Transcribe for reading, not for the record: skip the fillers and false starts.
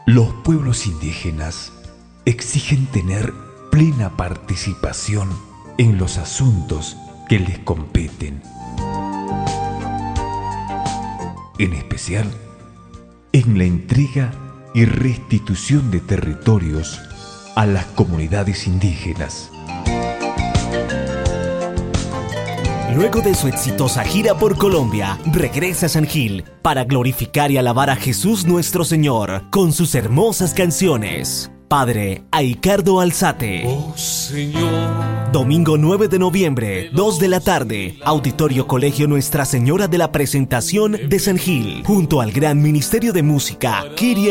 Los pueblos indígenas exigen tener plena participación en los asuntos que les competen, en especial en la entrega y restitución de territorios a las comunidades indígenas. Luego de su exitosa gira por Colombia, regresa a San Gil para glorificar y alabar a Jesús nuestro Señor con sus hermosas canciones. Padre Aicardo Alzate. Oh Señor. Domingo 9 de noviembre, 2 de la tarde, Auditorio Colegio Nuestra Señora de la Presentación de San Gil, junto al Gran Ministerio de Música Kyrie